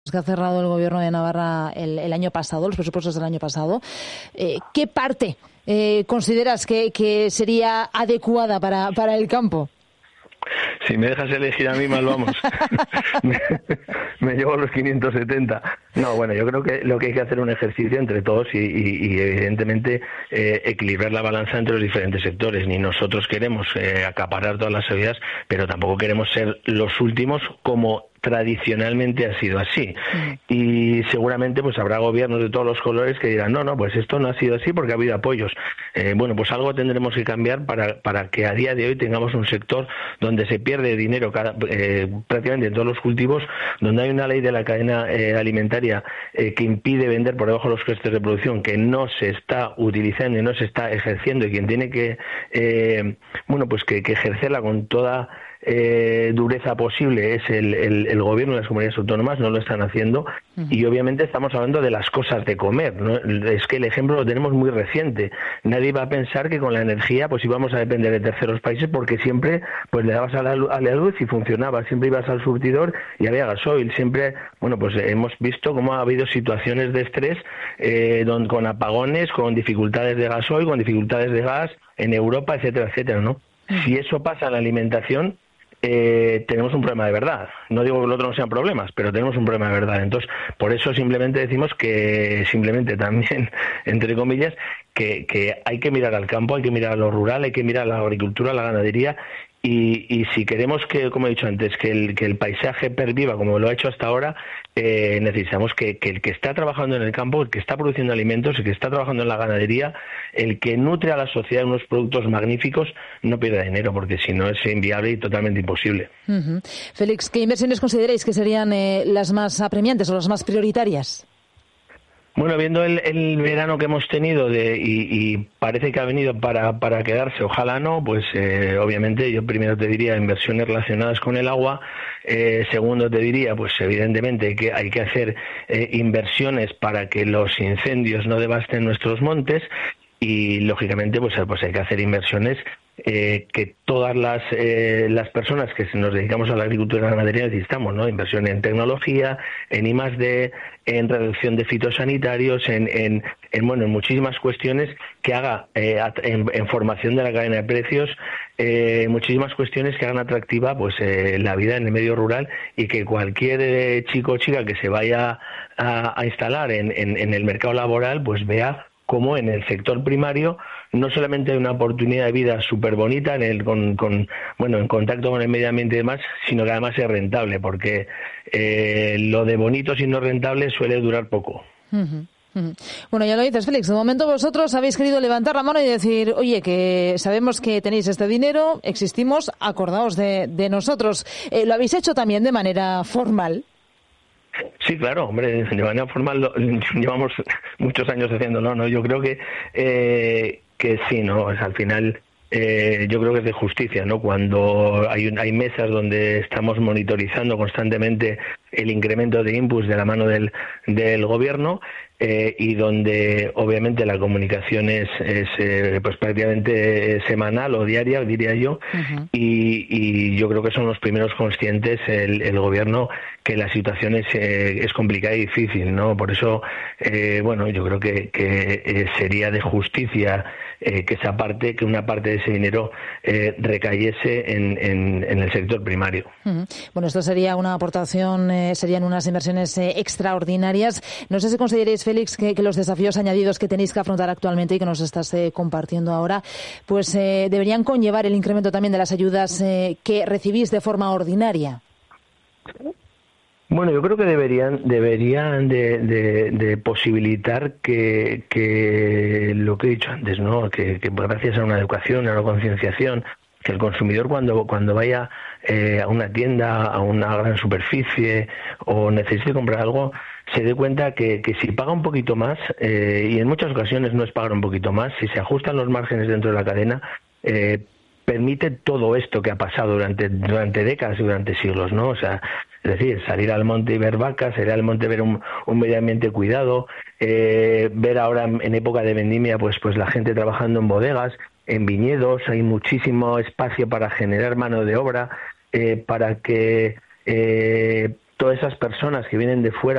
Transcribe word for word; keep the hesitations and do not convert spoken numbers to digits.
que ha cerrado el Gobierno de Navarra el, el año pasado, los presupuestos del año pasado, eh, ¿qué parte eh, consideras que, que sería adecuada para, para el campo? Si me dejas elegir a mí, mal vamos. me, me llevo los quinientos setenta. No, bueno, yo creo que lo que hay que hacer es un ejercicio entre todos y, y, y evidentemente, eh, equilibrar la balanza entre los diferentes sectores. Ni nosotros queremos eh, acaparar todas las ayudas, pero tampoco queremos ser los últimos como tradicionalmente ha sido así. Mm. Y seguramente pues habrá gobiernos de todos los colores que dirán, no, no, pues esto no ha sido así porque ha habido apoyos. Eh, bueno, pues algo tendremos que cambiar para, para que a día de hoy tengamos un sector donde se pierde dinero cada, eh, prácticamente en todos los cultivos, donde hay una ley de la cadena eh, alimentaria eh, que impide vender por debajo de los costes de producción, que no se está utilizando y no se está ejerciendo, y quien tiene que, eh, bueno, pues que, que ejercerla con toda Eh, dureza posible es el, el, el gobierno y las comunidades autónomas, no lo están haciendo. Uh-huh. Y obviamente estamos hablando de las cosas de comer, ¿no? Es que el ejemplo lo tenemos muy reciente. Nadie va a pensar que con la energía pues íbamos a depender de terceros países, porque siempre pues le dabas a la, a la luz y funcionaba, siempre ibas al surtidor y había gasoil, siempre, bueno, pues hemos visto cómo ha habido situaciones de estrés eh, don, con apagones, con dificultades de gasoil, con dificultades de gas en Europa, etcétera, etcétera, ¿no? Uh-huh. Si eso pasa en la alimentación, Eh, tenemos un problema de verdad. No digo que los otros no sean problemas, pero tenemos un problema de verdad. Entonces, por eso simplemente decimos que, simplemente también, entre comillas, que, que hay que mirar al campo, hay que mirar a lo rural, hay que mirar a la agricultura, a la ganadería, y, y si queremos que, como he dicho antes, que el, que el paisaje perviva como lo ha hecho hasta ahora, eh, necesitamos que, que el que está trabajando en el campo, el que está produciendo alimentos, el que está trabajando en la ganadería, el que nutre a la sociedad unos productos magníficos, no pierda dinero, porque si no es inviable y totalmente imposible. Uh-huh. Félix, ¿qué inversiones consideráis que serían eh, las más apremiantes o las más prioritarias? Bueno, viendo el, el verano que hemos tenido de, y, y parece que ha venido para, para quedarse, ojalá no, pues eh, obviamente yo primero te diría inversiones relacionadas con el agua, eh, segundo te diría, pues evidentemente que hay que hacer eh, inversiones para que los incendios no devasten nuestros montes, y lógicamente pues, pues hay que hacer inversiones Eh, que todas las eh, las personas que nos dedicamos a la agricultura y la ganadería necesitamos, ¿no? Inversión en tecnología, en I más D, en reducción de fitosanitarios, en, en, en bueno, en muchísimas cuestiones que haga, eh, en, en formación de la cadena de precios, eh, muchísimas cuestiones que hagan atractiva pues eh, la vida en el medio rural, y que cualquier eh, chico o chica que se vaya a, a instalar en, en, en el mercado laboral pues vea como en el sector primario no solamente hay una oportunidad de vida súper bonita en el, con, con, bueno, en contacto con el medio ambiente y demás, sino que además es rentable, porque eh, lo de bonito si no rentable suele durar poco. Uh-huh. Uh-huh. Bueno, ya lo dices, Félix, de momento vosotros habéis querido levantar la mano y decir, oye, que sabemos que tenéis este dinero, existimos, acordaos de, de nosotros. Eh, ¿Lo habéis hecho también de manera formal? Sí, claro, hombre, de manera formal lo, llevamos muchos años haciéndolo, ¿no? Yo creo que eh, que sí, ¿no? O sea, al final eh, yo creo que es de justicia, ¿no? Cuando hay hay mesas donde estamos monitorizando constantemente el incremento de inputs de la mano del del gobierno, eh, y donde obviamente la comunicación es, es eh, pues prácticamente semanal o diaria, diría yo, uh-huh. y, y yo creo que son los primeros conscientes el, el gobierno que la situación es, eh, es complicada y difícil, ¿no? Por eso, eh, bueno, yo creo que, que eh, sería de justicia eh, que esa parte, que una parte de ese dinero eh, recayese en, en, en el sector primario. Uh-huh. Bueno, esto sería una aportación, eh, serían unas inversiones eh, extraordinarias. No sé si consideréis, Félix, que, que los desafíos añadidos que tenéis que afrontar actualmente y que nos estás eh, compartiendo ahora, pues eh, deberían conllevar el incremento también de las ayudas eh, que recibís de forma ordinaria. Bueno, yo creo que deberían deberían de, de, de posibilitar que, que lo que he dicho antes, ¿no? Que, que gracias a una educación, a una concienciación, que el consumidor cuando cuando vaya eh, a una tienda, a una gran superficie o necesite comprar algo, se dé cuenta que, que si paga un poquito más, eh, y en muchas ocasiones no es pagar un poquito más, si se ajustan los márgenes dentro de la cadena, eh, permite todo esto que ha pasado durante durante décadas y durante siglos, ¿no? O sea, es decir, salir al monte y ver vacas, salir al monte y ver un, un medio ambiente cuidado, eh, ver ahora en época de vendimia pues pues la gente trabajando en bodegas, en viñedos, hay muchísimo espacio para generar mano de obra, eh, para que eh, todas esas personas que vienen de fuera